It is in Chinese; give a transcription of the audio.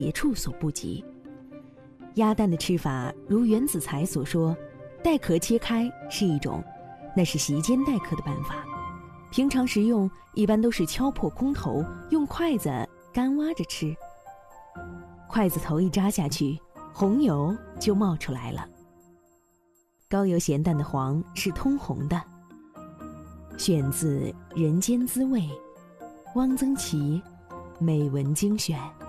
别处所不及。鸭蛋的吃法，如袁子才所说，带壳切开是一种，那是席间带壳的办法。平常食用一般都是敲破空头，用筷子干挖着吃。筷子头一扎下去，红油就冒出来了。高油咸淡的黄是通红的。选自《人间滋味》，汪曾祺，美文精选。